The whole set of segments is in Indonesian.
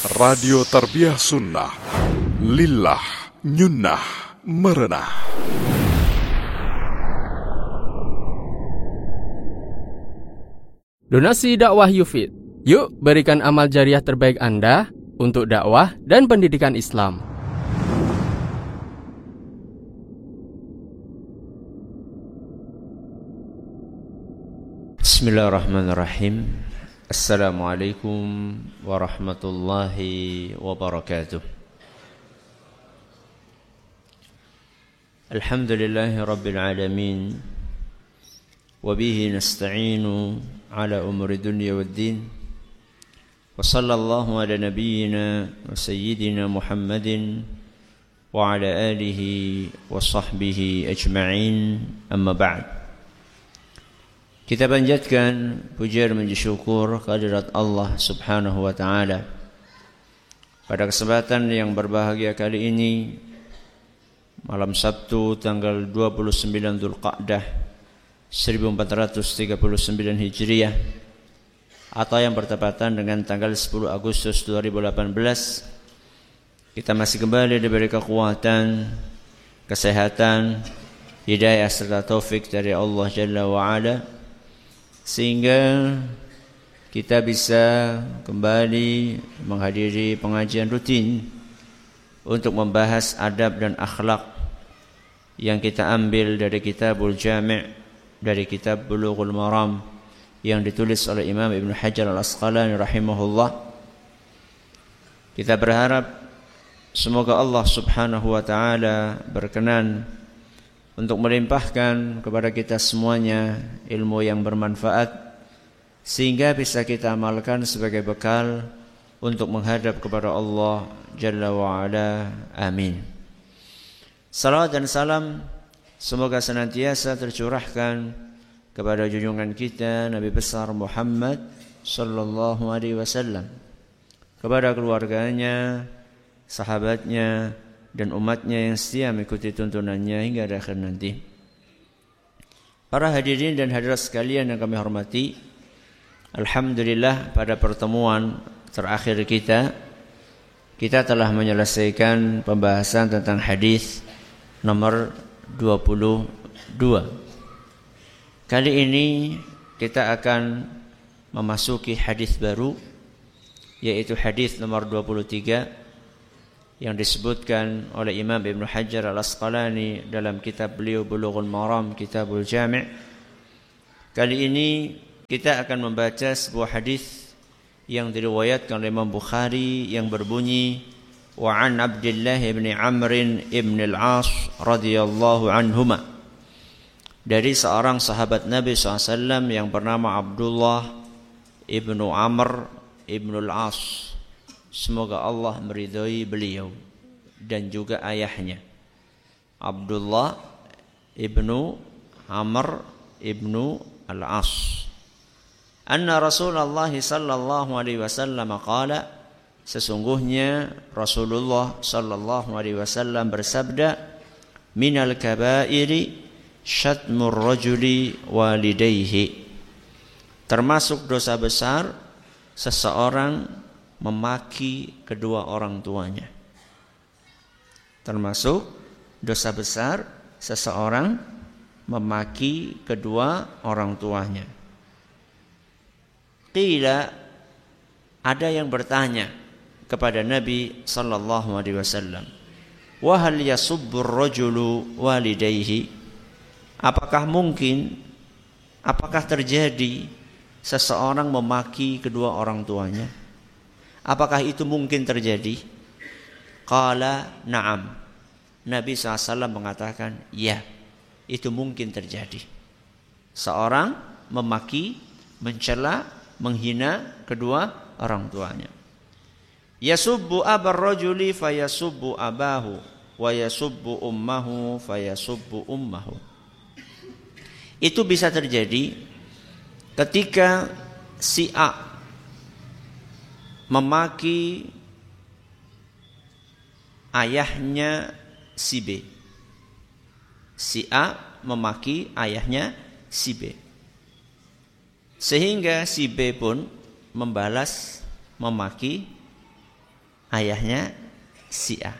Radio Tarbiyah Sunnah. Lillah nyunnah merenah. Donasi dakwah Yufid. Yuk berikan amal jariah terbaik Anda untuk dakwah dan pendidikan Islam. Bismillahirrahmanirrahim. Assalamualaikum warahmatullahi wabarakatuh. Alhamdulillahi rabbil alamin. Wabihi nasta'inu ala umuri dunya waddin. Wa sallallahu ala nabiyyina wa sayyidina Muhammadin wa ala alihi wa sahbihi ajma'in. Amma ba'd. Kita panjatkan puja dan puji syukur kehadirat Allah Subhanahu wa taala. Pada kesempatan yang berbahagia kali ini, malam Sabtu tanggal 29 Dzulqa'dah 1439 Hijriah atau yang bertepatan dengan tanggal 10 Agustus 2018, kita masih kembali diberi kekuatan, kesehatan, hidayah serta taufik dari Allah Jalla wa Ala, sehingga kita bisa kembali menghadiri pengajian rutin untuk membahas adab dan akhlak yang kita ambil dari Kitabul Jami', dari kitab Bulughul Maram yang ditulis oleh Imam Ibn Hajar Al-Asqalani rahimahullah. Kita berharap semoga Allah Subhanahu wa taala berkenan untuk melimpahkan kepada kita semuanya ilmu yang bermanfaat, sehingga bisa kita amalkan sebagai bekal untuk menghadap kepada Allah Jalla wa'ala. Amin. Salawat dan salam semoga senantiasa tercurahkan kepada junjungan kita Nabi besar Muhammad sallallahu alaihi wasallam, kepada keluarganya, sahabatnya, dan umatnya yang setia mengikuti tuntunannya hingga akhir nanti. Para hadirin dan hadirat sekalian yang kami hormati, alhamdulillah pada pertemuan terakhir kita telah menyelesaikan pembahasan tentang hadis nomor 22. Kali ini kita akan memasuki hadis baru, yaitu hadis nomor 23 yang disebutkan oleh Imam Ibn Hajar Al-Asqalani dalam kitab beliau Bulughul Maram, Kitabul Jami'. Kali ini kita akan membaca sebuah hadis yang diriwayatkan oleh Imam Bukhari yang berbunyi, wa an Abdullah bin Amr ibn al-As radhiyallahu anhuma, dari seorang sahabat Nabi SAW yang bernama Abdullah ibnu Amr ibn al-As, semoga Allah meridhai beliau dan juga ayahnya, Abdullah ibnu Amr ibnu al-As. Anna Rasulullah sallallahu alaihi wasallam qala, sesungguhnya Rasulullah sallallahu alaihi wasallam bersabda, minal kabairi syatmur rajuli walidayhi, termasuk dosa besar seseorang memaki kedua orang tuanya. Termasuk dosa besar seseorang memaki kedua orang tuanya. Qila, ada yang bertanya kepada Nabi sallallahu alaihi wasallam, wa hal yasubbur rajulu walidayhi, apakah mungkin, apakah terjadi seseorang memaki kedua orang tuanya? Apakah itu mungkin terjadi? Qala na'am. Nabi SAW mengatakan, ya, itu mungkin terjadi. Seorang memaki, mencela, menghina kedua orang tuanya. Yasubbu abar rajuli fayasubbu abahu, wa yasubbu ummahu fayasubbu ummahu. Itu bisa terjadi ketika si A memaki ayahnya si B. Si A memaki ayahnya si B, sehingga si B pun membalas memaki ayahnya si A.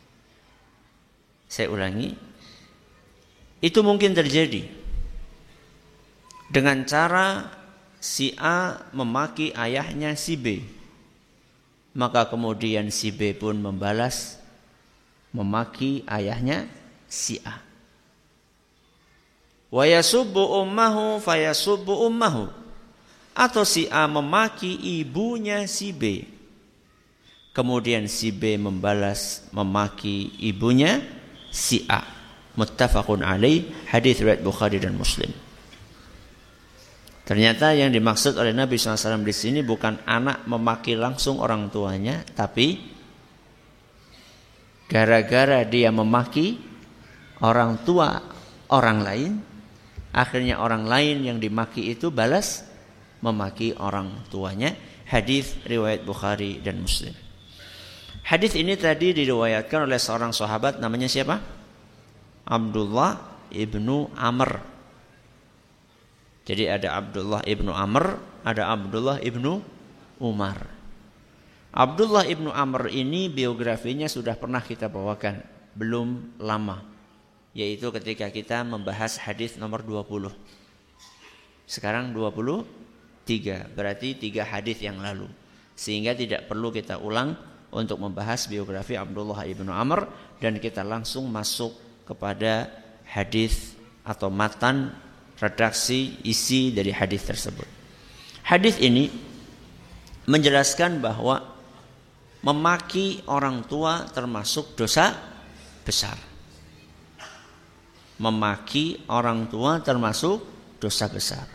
Saya ulangi, itu mungkin terjadi dengan cara si A memaki ayahnya si B, maka kemudian si B pun membalas memaki ayahnya si A. Wa yasubbu ummahu fayasubbu ummahu, atau si A memaki ibunya si B, kemudian si B membalas memaki ibunya si A. Muttafaqun alaih, hadis riwayat Bukhari dan Muslim. Ternyata yang dimaksud oleh Nabi SAW di sini bukan anak memaki langsung orang tuanya, tapi gara-gara dia memaki orang tua orang lain, akhirnya orang lain yang dimaki itu balas memaki orang tuanya. Hadis riwayat Bukhari dan Muslim. Hadis ini tadi diriwayatkan oleh seorang sahabat, namanya siapa? Abdullah ibnu Amr. Jadi ada Abdullah ibnu Amr, ada Abdullah ibnu Umar. Abdullah ibnu Amr ini biografinya sudah pernah kita bawakan, belum lama, yaitu ketika kita membahas hadis nomor 20. Sekarang 23, berarti 3 hadis yang lalu. Sehingga tidak perlu kita ulang untuk membahas biografi Abdullah ibnu Amr, dan kita langsung masuk kepada hadis atau matan, redaksi isi dari hadis tersebut. Hadis ini menjelaskan bahwa memaki orang tua termasuk dosa besar. Memaki orang tua termasuk dosa besar.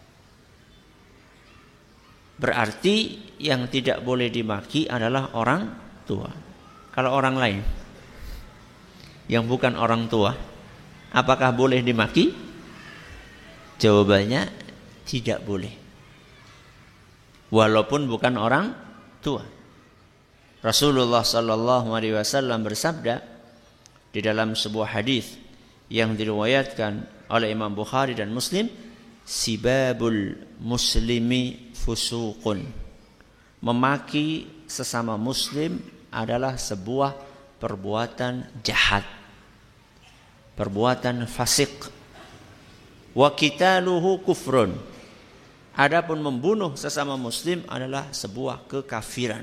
Berarti yang tidak boleh dimaki adalah orang tua. Kalau orang lain yang bukan orang tua, apakah boleh dimaki? Jawabannya tidak boleh. Walaupun bukan orang tua. Rasulullah sallallahu alaihi wasallam bersabda di dalam sebuah hadis yang diriwayatkan oleh Imam Bukhari dan Muslim, sibabul muslimi fusuqun. Memaki sesama muslim adalah sebuah perbuatan jahat, perbuatan fasik. Wa qitaluhu kufrun. Adapun membunuh sesama muslim adalah sebuah kekafiran.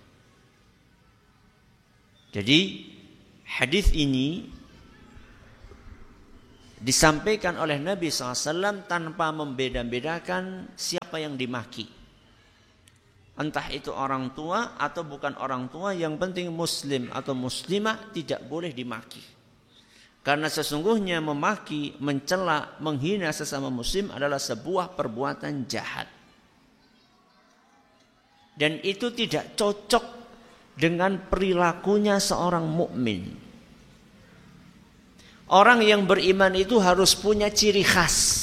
Jadi hadis ini disampaikan oleh Nabi SAW tanpa membeda-bedakan siapa yang dimaki. Entah itu orang tua atau bukan orang tua, yang penting muslim atau muslimah tidak boleh dimaki. Karena sesungguhnya memaki, mencela, menghina sesama muslim adalah sebuah perbuatan jahat. Dan itu tidak cocok dengan perilakunya seorang mukmin. Orang yang beriman itu harus punya ciri khas.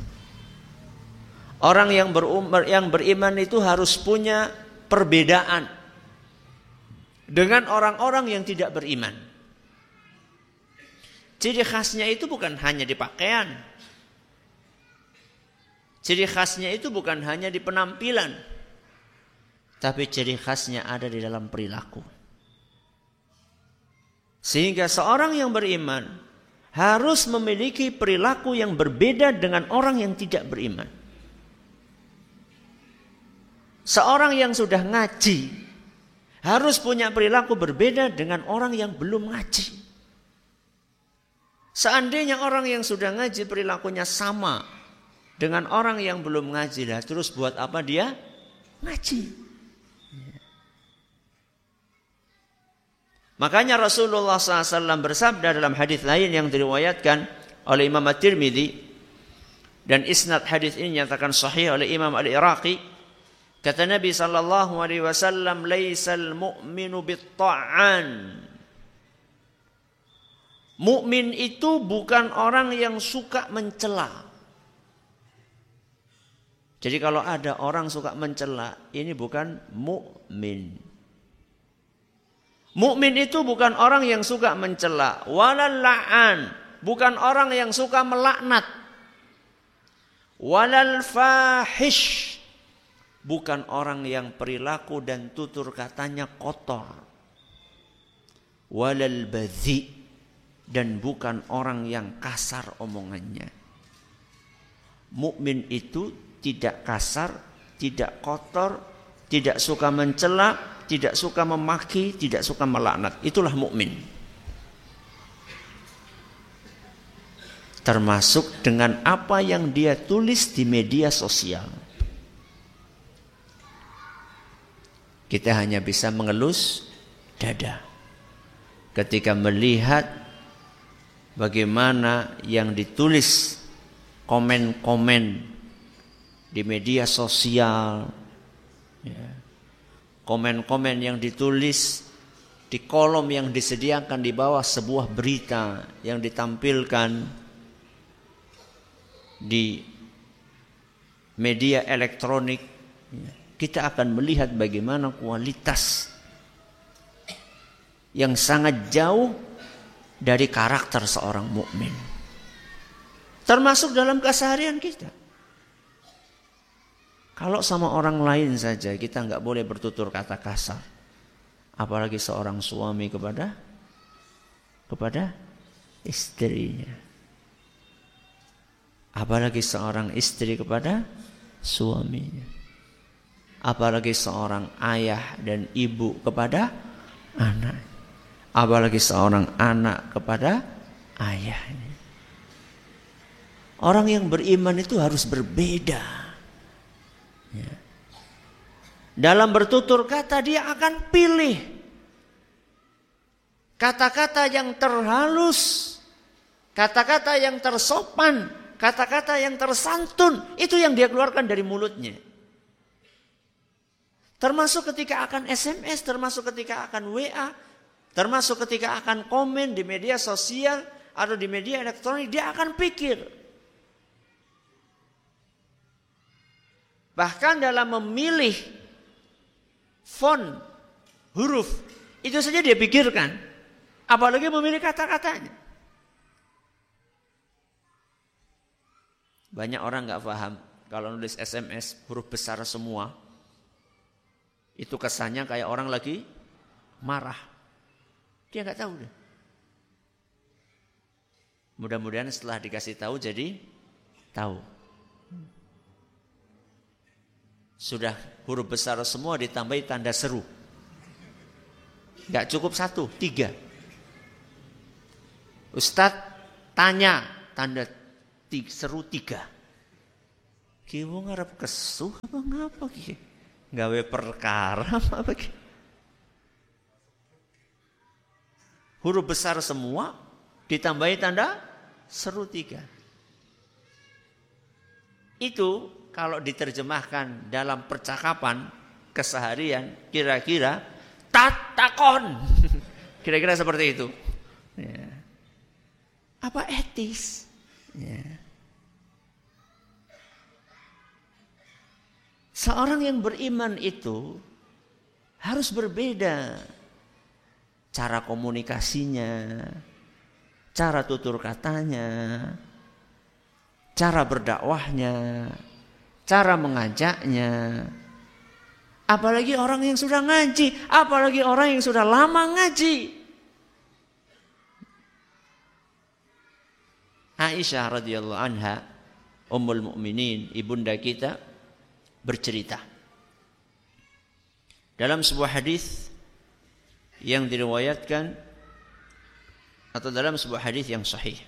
Orang yang beriman itu harus punya perbedaan dengan orang-orang yang tidak beriman. Ciri khasnya itu bukan hanya di pakaian. Ciri khasnya itu bukan hanya di penampilan. Tapi ciri khasnya ada di dalam perilaku. Sehingga seorang yang beriman harus memiliki perilaku yang berbeda dengan orang yang tidak beriman. Seorang yang sudah ngaji harus punya perilaku berbeda dengan orang yang belum ngaji. Seandainya orang yang sudah ngaji perilakunya sama dengan orang yang belum ngaji, lah terus buat apa dia ngaji? Makanya Rasulullah SAW bersabda dalam hadis lain yang diriwayatkan oleh Imam At-Tirmidzi, dan isnad hadis ini nyatakan sahih oleh Imam Al-Iraqi. Kata Nabi SAW, laisal mu'minu bit-ta'an. Mukmin itu bukan orang yang suka mencela. Jadi kalau ada orang suka mencela, ini bukan mukmin. Mukmin itu bukan orang yang suka mencela, walal la'an, bukan orang yang suka melaknat. Walal fahish, bukan orang yang perilaku dan tutur katanya kotor. walal badhi, dan bukan orang yang kasar omongannya. Mukmin itu tidak kasar, tidak kotor, tidak suka mencela, tidak suka memaki, tidak suka melaknat. Itulah mukmin. Termasuk dengan apa yang dia tulis di media sosial. Kita hanya bisa mengelus dada ketika melihat bagaimana yang ditulis komen-komen di media sosial, komen-komen yang ditulis di kolom yang disediakan di bawah sebuah berita yang ditampilkan di media elektronik. Kita akan melihat bagaimana kualitas yang sangat jauh dari karakter seorang mukmin. Termasuk dalam keseharian kita. Kalau sama orang lain saja kita nggak boleh bertutur kata kasar, apalagi seorang suami kepada istrinya, apalagi seorang istri kepada suaminya, apalagi seorang ayah dan ibu kepada anak, apalagi seorang anak kepada ayahnya. Orang yang beriman itu harus berbeda. Ya. Dalam bertutur kata dia akan pilih kata-kata yang terhalus, kata-kata yang tersopan, kata-kata yang tersantun. Itu yang dia keluarkan dari mulutnya. Termasuk ketika akan SMS, termasuk ketika akan WA, termasuk ketika akan komen di media sosial atau di media elektronik, dia akan pikir. Bahkan dalam memilih font, huruf, itu saja dia pikirkan. Apalagi memilih kata-katanya. Banyak orang gak paham kalau nulis SMS huruf besar semua, itu kesannya kayak orang lagi marah. Dia gak tahu deh. Mudah-mudahan setelah dikasih tahu jadi tahu. Sudah huruf besar semua ditambahi tanda seru. Gak cukup 1, 3. Ustadz tanya tanda seru 3. Kiwo ngarep kesuh apa ngapa ki? Gawe perkara apa ki? Huruf besar semua ditambahi tanda seru 3. Itu kalau diterjemahkan dalam percakapan keseharian, kira-kira tatakon. Kira-kira seperti itu. Ya. Apa etis? Ya. Seorang yang beriman itu harus berbeda. Cara komunikasinya, cara tutur katanya, cara berdakwahnya, cara mengajaknya. Apalagi orang yang sudah ngaji, apalagi orang yang sudah lama ngaji. Aisyah radhiyallahu anha, Ummul Mukminin, ibunda kita, bercerita dalam sebuah hadis yang diriwayatkan atau dalam sebuah hadis yang sahih.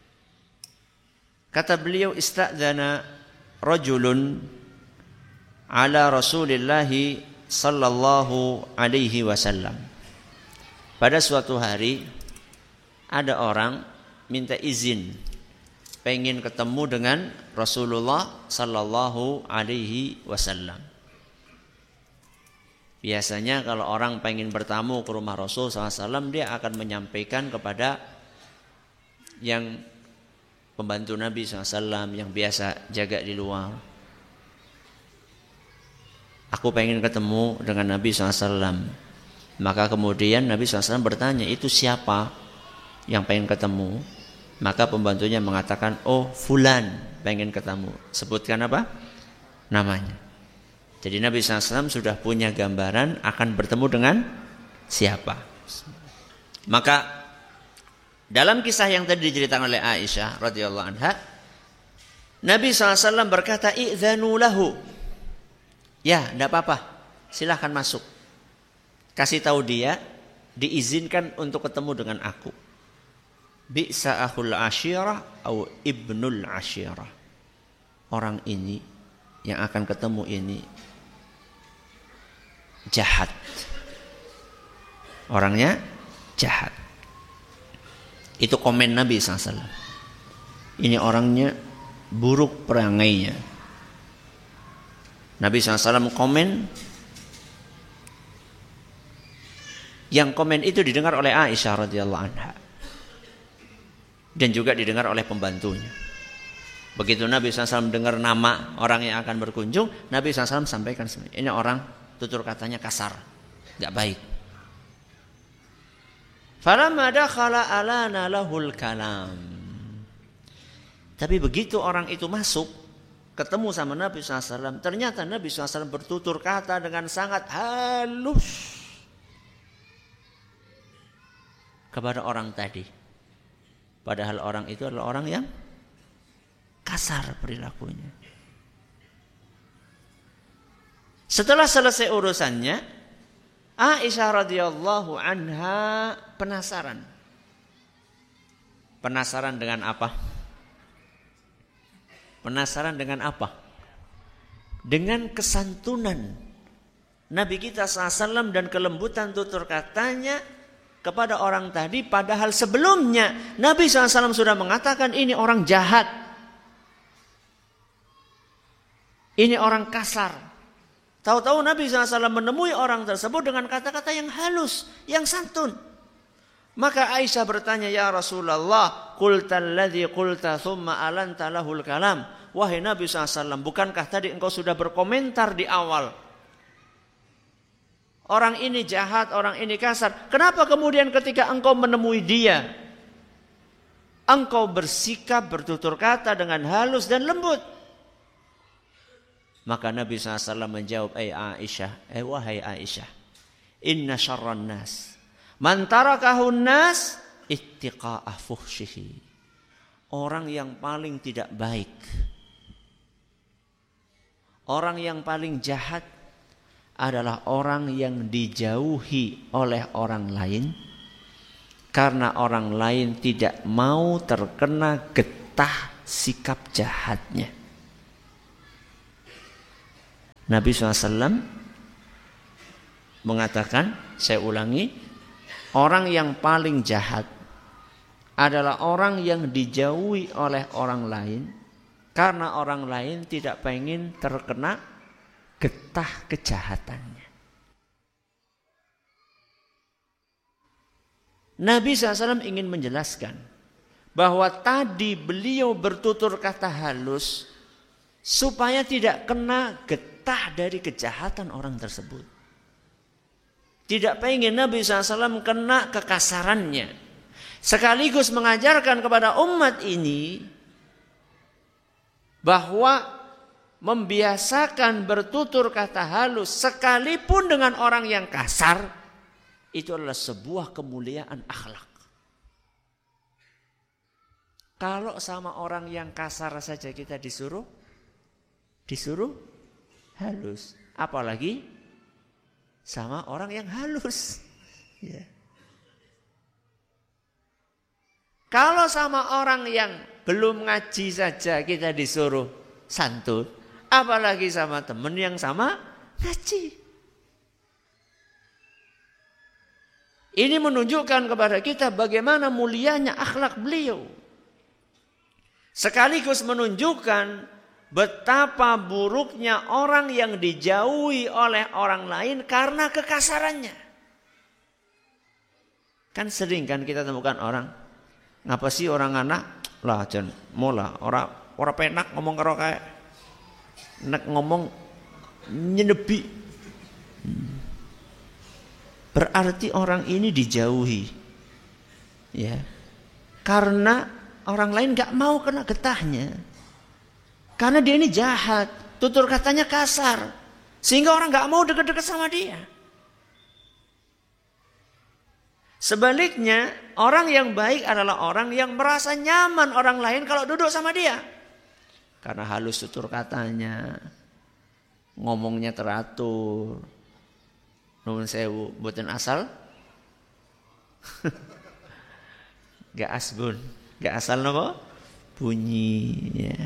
Kata beliau, istadzana rajulun ala Rasulillah sallallahu alaihi wasallam. Pada suatu hari ada orang minta izin pengen ketemu dengan Rasulullah sallallahu alaihi wasallam. Biasanya kalau orang pengen bertamu ke rumah Rasul sallallahu alaihi wasallam, dia akan menyampaikan kepada yang pembantu Nabi SAW yang biasa jaga di luar. Aku pengen ketemu dengan Nabi SAW. Maka kemudian Nabi SAW bertanya, itu siapa yang pengen ketemu? Maka pembantunya mengatakan, oh fulan pengen ketemu. Sebutkan apa? Namanya. Jadi Nabi SAW sudah punya gambaran akan bertemu dengan siapa. Maka dalam kisah yang tadi diceritakan oleh Aisyah radhiyallahu anha, Nabi SAW berkata, "I'dzanu lahu." Ya, tidak apa-apa. Silahkan masuk. Kasih tahu dia, diizinkan untuk ketemu dengan aku. Bi'sa akhul ashirah atau ibnul ashirah. Orang ini yang akan ketemu ini jahat. Orangnya jahat. Itu komen Nabi SAW. Ini orangnya buruk perangainya. Nabi SAW komen. Yang komen itu didengar oleh Aisyah radhiyallahu anha. Dan juga didengar oleh pembantunya. Begitu Nabi SAW dengar nama orang yang akan berkunjung, Nabi SAW sampaikan, ini orang tutur katanya kasar, gak baik. Falamma dakhala alana lahul kalam. Tapi begitu orang itu masuk, ketemu sama Nabi SAW, ternyata Nabi SAW bertutur kata dengan sangat halus kepada orang tadi. Padahal orang itu adalah orang yang kasar perilakunya. Setelah selesai urusannya, Aisyah radhiyallahu anha penasaran. Penasaran dengan apa? Penasaran dengan apa? Dengan kesantunan Nabi kita SAW dan kelembutan tutur katanya kepada orang tadi. Padahal sebelumnya Nabi SAW sudah mengatakan ini orang jahat. Ini orang kasar. Tahu-tahu Nabi SAW menemui orang tersebut dengan kata-kata yang halus, yang santun. Maka Aisyah bertanya, ya Rasulullah, qulta alladhi qulta thumma alanta lahul kalam. Wahai Nabi SAW, bukankah tadi engkau sudah berkomentar di awal? Orang ini jahat, orang ini kasar. Kenapa kemudian ketika engkau menemui dia, engkau bersikap, bertutur kata dengan halus dan lembut? Maka Nabi SAW menjawab, wahai Aisyah, inna syarran nas man tarakahun nas ittiqa'a fuhshihi. Orang yang paling tidak baik, orang yang paling jahat adalah orang yang dijauhi oleh orang lain karena orang lain tidak mau terkena getah sikap jahatnya. Nabi SAW mengatakan, saya ulangi, orang yang paling jahat adalah orang yang dijauhi oleh orang lain karena orang lain tidak pengen terkena getah kejahatannya. Nabi SAW ingin menjelaskan bahwa tadi beliau bertutur kata halus supaya tidak kena getah dari kejahatan orang tersebut. Tidak pengen Nabi SAW kena kekasarannya. Sekaligus mengajarkan kepada umat ini bahwa membiasakan bertutur kata halus sekalipun dengan orang yang kasar itu adalah sebuah kemuliaan akhlak. Kalau sama orang yang kasar saja kita disuruh halus, apalagi sama orang yang halus. Ya. Kalau sama orang yang belum ngaji saja kita disuruh santun, apalagi sama teman yang sama ngaji. Ini menunjukkan kepada kita bagaimana mulianya akhlak beliau. Sekaligus menunjukkan betapa buruknya orang yang dijauhi oleh orang lain karena kekasarannya. Kan sering kan kita temukan orang, ngapa sih orang anak lah jan mola ora penak ngomong karo kayak nek ngomong nyenebi. Berarti orang ini dijauhi. Ya. Karena orang lain enggak mau kena getahnya. Karena dia ini jahat, tutur katanya kasar, sehingga orang nggak mau dekat-dekat sama dia. Sebaliknya, orang yang baik adalah orang yang merasa nyaman orang lain kalau duduk sama dia. Karena halus tutur katanya, ngomongnya teratur. Nuwun sewu, mboten asal. Gak asbun, gak asal napa? Bunyi. Ya.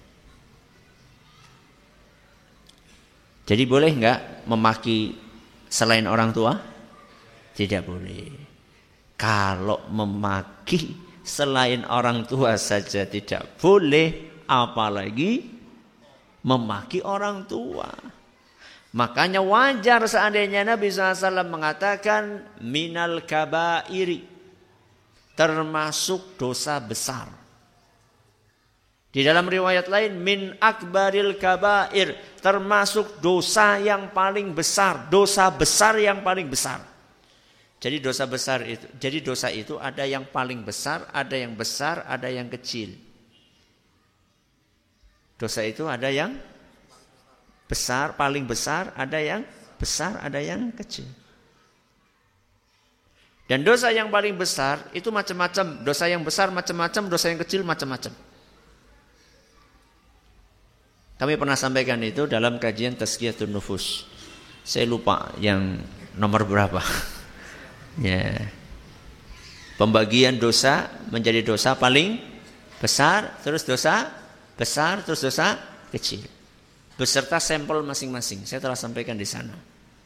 Jadi boleh nggak memaki selain orang tua? Tidak boleh. Kalau memaki selain orang tua saja tidak boleh, apalagi memaki orang tua. Makanya wajar seandainya Nabi SAW mengatakan minal kabairi, termasuk dosa besar. Di dalam riwayat lain min akbaril kabair, termasuk dosa yang paling besar, dosa besar yang paling besar. Jadi dosa itu ada yang paling besar, ada yang besar, ada yang kecil. Dosa itu ada yang besar, paling besar, ada yang besar, ada yang kecil. Dan dosa yang paling besar itu macam-macam. Dosa yang besar macam-macam, dosa yang kecil macam-macam. Kami pernah sampaikan itu dalam kajian Tazkiyatun Nufus. Saya lupa yang nomor berapa. Ya. Pembagian dosa menjadi dosa paling besar, terus dosa besar, terus dosa kecil. Beserta sampel masing-masing. Saya telah sampaikan di sana.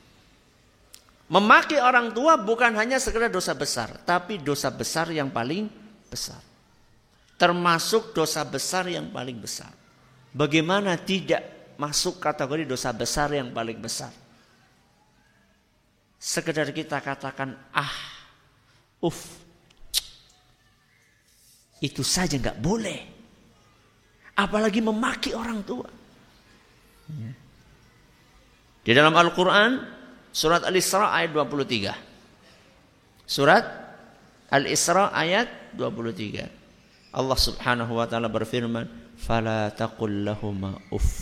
Memaki orang tua bukan hanya sekedar dosa besar, tapi dosa besar yang paling besar. Termasuk dosa besar yang paling besar. Bagaimana tidak masuk kategori dosa besar yang paling besar? Sekedar kita katakan itu saja nggak boleh, apalagi memaki orang tua. Di dalam Al-Quran surat Al-Isra ayat 23, surat Al-Isra ayat 23, Allah Subhanahu wa taala berfirman, fala taqul lahuma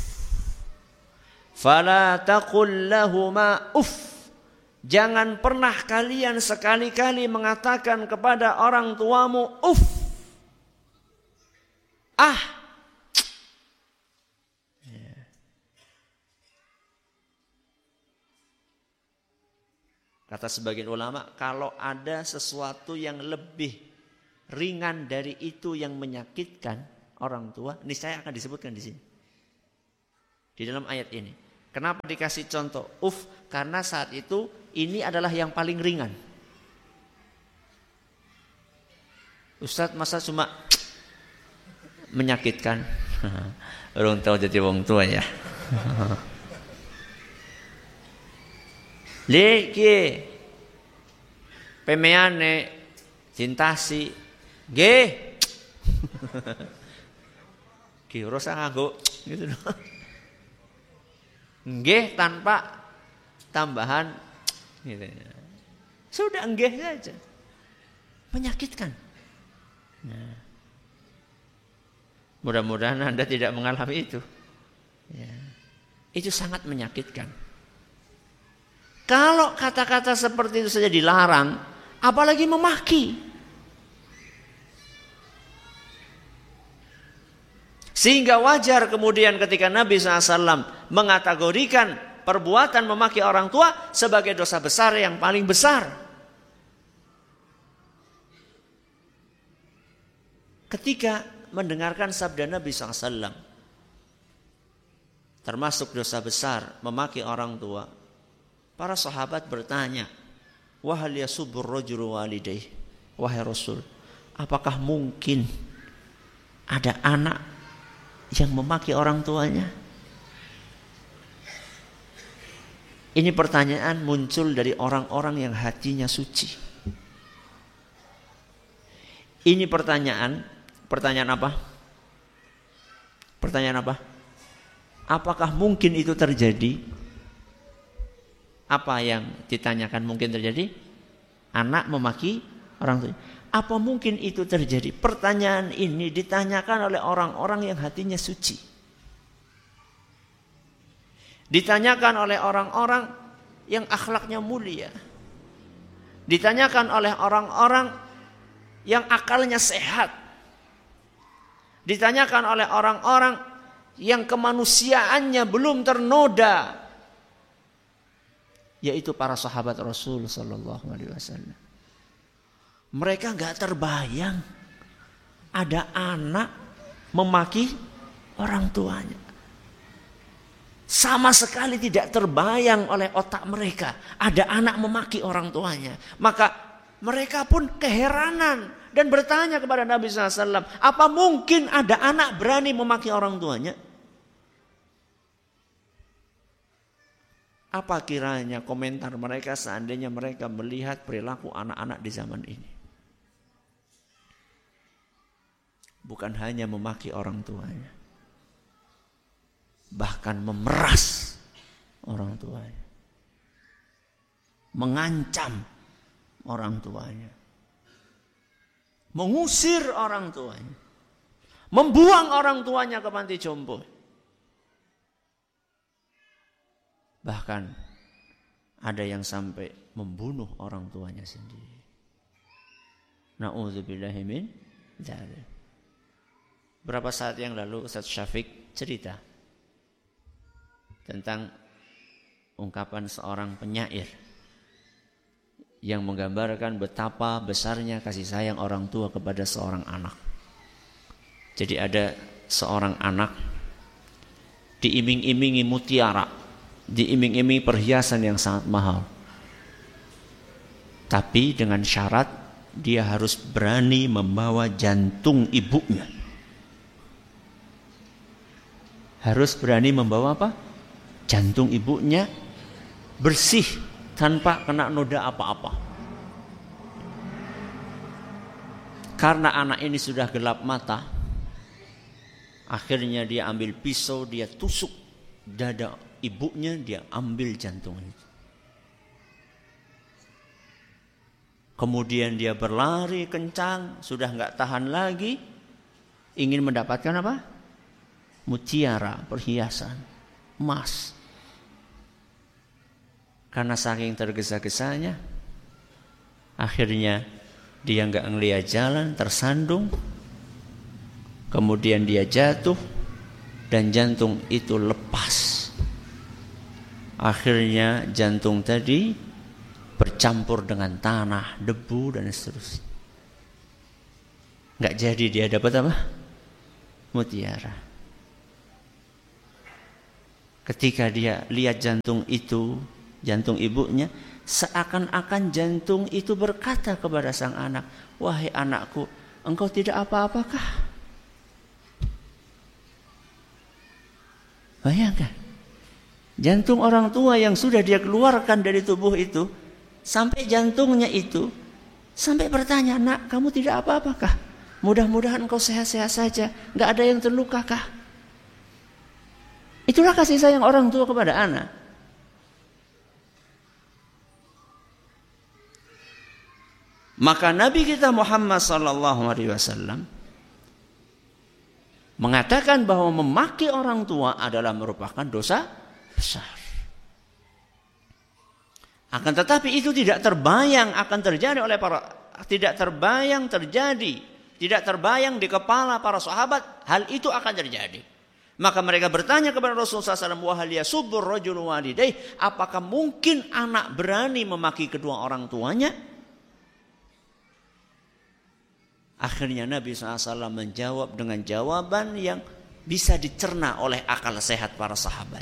uff. Jangan pernah kalian sekali-kali mengatakan kepada orang tuamu uff. Kata sebagian ulama, kalau ada sesuatu yang lebih ringan dari itu yang menyakitkan orang tua, ini saya akan disebutkan di sini. Di dalam ayat ini. Kenapa dikasih contoh uff? Karena saat itu ini adalah yang paling ringan. Ustadz masa cuma menyakitkan? Orang tahu jadi wong tua ya. Leki pemeane cintasi ge kira nganggo gitu loh. Nggih tanpa tambahan gitu. Sudah nggih saja. Menyakitkan. Nah. Mudah-mudahan Anda tidak mengalami itu. Ya. Itu sangat menyakitkan. Kalau kata-kata seperti itu saja dilarang, apalagi memaki. Sehingga wajar kemudian ketika Nabi SAW mengategorikan perbuatan memaki orang tua sebagai dosa besar yang paling besar. Ketika mendengarkan sabda Nabi SAW, termasuk dosa besar memaki orang tua, para sahabat bertanya, wahal yasubur rajulu walidayh, wahai Rasul, apakah mungkin ada anak yang memaki orang tuanya? Ini pertanyaan muncul dari orang-orang yang hatinya suci. Ini pertanyaan apa? Pertanyaan apa? Apakah mungkin itu terjadi? Apa yang ditanyakan mungkin terjadi? Anak memaki orang tuanya. Apa mungkin itu terjadi? Pertanyaan ini ditanyakan oleh orang-orang yang hatinya suci. Ditanyakan oleh orang-orang yang akhlaknya mulia. Ditanyakan oleh orang-orang yang akalnya sehat. Ditanyakan oleh orang-orang yang kemanusiaannya belum ternoda, yaitu para sahabat Rasul sallallahu alaihi wasallam. Mereka enggak terbayang ada anak memaki orang tuanya. Sama sekali tidak terbayang oleh otak mereka ada anak memaki orang tuanya. Maka mereka pun keheranan dan bertanya kepada Nabi SAW, apa mungkin ada anak berani memaki orang tuanya? Apa kiranya komentar mereka seandainya mereka melihat perilaku anak-anak di zaman ini? Bukan hanya memaki orang tuanya, bahkan memeras orang tuanya, mengancam orang tuanya, mengusir orang tuanya, membuang orang tuanya ke panti jompo. Bahkan ada yang sampai membunuh orang tuanya sendiri. Na'udzubillahi min dzalik. Berapa saat yang lalu Ustaz Syafiq cerita tentang ungkapan seorang penyair yang menggambarkan betapa besarnya kasih sayang orang tua kepada seorang anak. Jadi ada seorang anak diiming-imingi mutiara, diiming-imingi perhiasan yang sangat mahal. Tapi dengan syarat dia harus berani membawa jantung ibunya. Harus berani membawa apa? Jantung ibunya bersih tanpa kena noda apa-apa. Karena anak ini sudah gelap mata, akhirnya dia ambil pisau, dia tusuk dada ibunya, dia ambil jantung itu. Kemudian dia berlari kencang, sudah nggak tahan lagi, ingin mendapatkan apa? Mutiara, perhiasan, emas. Karena saking tergesa-gesanya, akhirnya dia nggak ngelihat jalan, tersandung. Kemudian dia jatuh dan jantung itu lepas. Akhirnya jantung tadi bercampur dengan tanah, debu dan seterusnya. Nggak jadi dia dapat apa? Mutiara. Ketika dia lihat jantung itu, jantung ibunya, seakan-akan jantung itu berkata kepada sang anak, wahai anakku, engkau tidak apa-apakah? Bayangkan, jantung orang tua yang sudah dia keluarkan dari tubuh itu, sampai jantungnya itu, sampai bertanya, nak, kamu tidak apa-apakah? Mudah-mudahan engkau sehat-sehat saja, gak ada yang terlukakah? Itulah kasih sayang orang tua kepada anak. Maka Nabi kita Muhammad SAW mengatakan bahwa memaki orang tua adalah merupakan dosa besar. Akan tetapi itu tidak terbayang akan terjadi oleh tidak terbayang di kepala para sahabat, hal itu akan terjadi. Maka mereka bertanya kepada Rasulullah SAW, wahal yasubbur rajulu walidayh, apakah mungkin anak berani memaki kedua orang tuanya? Akhirnya Nabi SAW menjawab dengan jawaban yang bisa dicerna oleh akal sehat para sahabat,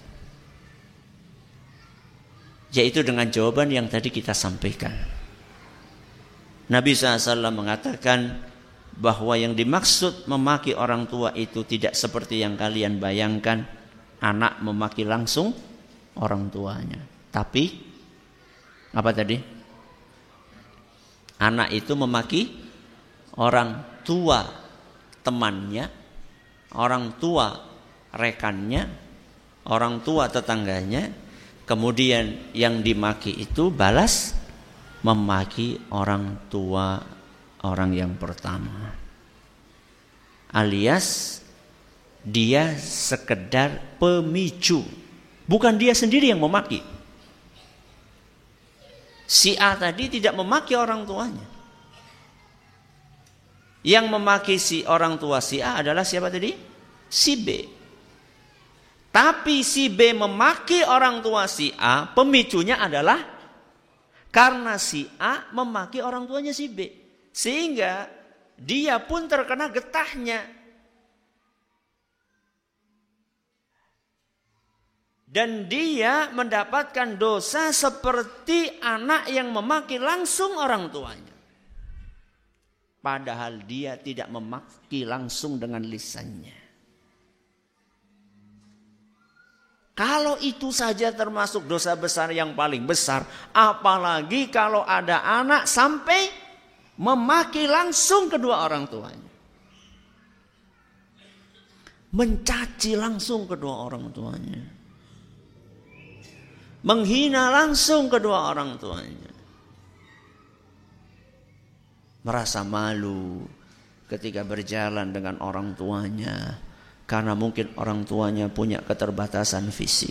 yaitu dengan jawaban yang tadi kita sampaikan. Nabi SAW mengatakan bahwa yang dimaksud memaki orang tua itu tidak seperti yang kalian bayangkan, anak memaki langsung orang tuanya. Tapi apa tadi? Anak itu memaki orang tua temannya, orang tua rekannya, orang tua tetangganya. Kemudian yang dimaki itu balas memaki orang tua orang yang pertama, alias dia sekedar pemicu, bukan dia sendiri yang memaki. Si A tadi tidak memaki orang tuanya. Yang memaki si orang tua si A adalah siapa tadi? Si B. Tapi si B memaki orang tua si A, pemicunya adalah karena si A memaki orang tuanya si B. Sehingga dia pun terkena getahnya. Dan dia mendapatkan dosa seperti anak yang memaki langsung orang tuanya. Padahal dia tidak memaki langsung dengan lisannya. Kalau itu saja termasuk dosa besar yang paling besar, apalagi kalau ada anak sampai memaki langsung kedua orang tuanya. Mencaci langsung kedua orang tuanya. Menghina langsung kedua orang tuanya. Merasa malu ketika berjalan dengan orang tuanya. Karena mungkin orang tuanya punya keterbatasan fisik.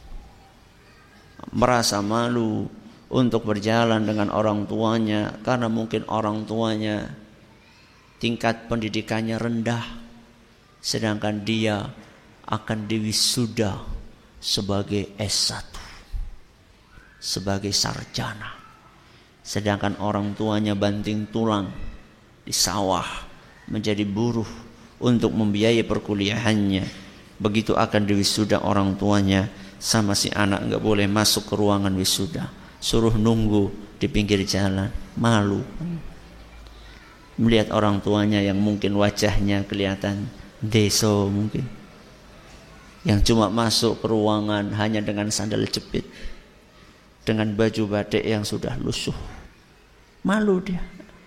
Merasa malu untuk berjalan dengan orang tuanya. Karena mungkin orang tuanya tingkat pendidikannya rendah. Sedangkan dia akan diwisuda sebagai S1. Sebagai sarjana. Sedangkan orang tuanya banting tulang di sawah menjadi buruh untuk membiayai perkuliahannya. Begitu akan diwisuda orang tuanya, sama si anak enggak boleh masuk ke ruangan wisuda. Suruh nunggu di pinggir jalan, malu. Melihat orang tuanya yang mungkin wajahnya kelihatan deso mungkin. Yang cuma masuk ke ruangan hanya dengan sandal jepit. Dengan baju batik yang sudah lusuh. Malu dia.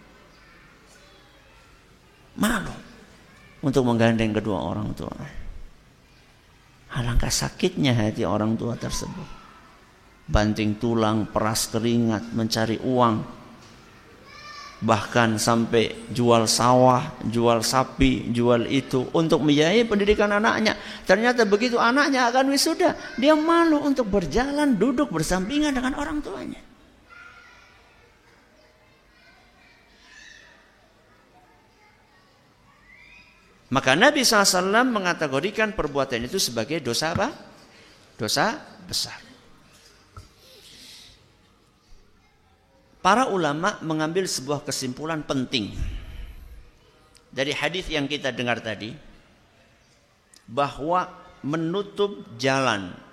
Malu. Untuk menggandeng kedua orang tua. Alangkah sakitnya hati orang tua tersebut. Banting tulang, peras keringat, mencari uang. Bahkan sampai jual sawah, jual sapi, jual itu untuk membiayai pendidikan anaknya. Ternyata begitu anaknya akan wisuda, dia malu untuk berjalan duduk bersampingan dengan orang tuanya. Maka Nabi SAW mengategorikan perbuatan itu sebagai dosa apa? Dosa besar. Para ulama mengambil sebuah kesimpulan penting dari hadis yang kita dengar tadi, bahwa menutup jalan